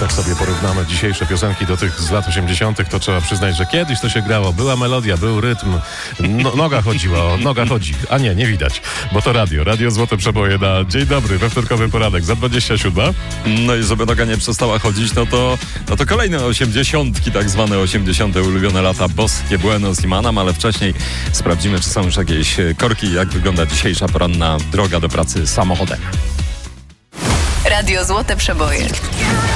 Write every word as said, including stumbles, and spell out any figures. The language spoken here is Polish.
tak sobie porównamy dzisiejsze piosenki do tych z lat osiemdziesiątych, to trzeba przyznać, że kiedyś to się grało. Była melodia, był rytm, no, noga chodziła, o, noga chodzi. A nie, nie widać, bo to radio. Radio Złote Przeboje na dzień dobry, we wtorkowy poranek za dwadzieścia siedem. No i żeby noga nie przestała chodzić, no to, no to kolejne osiemdziesiątki, tak zwane osiemdziesiąte ulubione lata boskie Buenos i Manam, ale wcześniej sprawdzimy, czy są już jakieś korki, jak wygląda dzisiejsza poranna droga do pracy samochodem. Radio Złote Przeboje.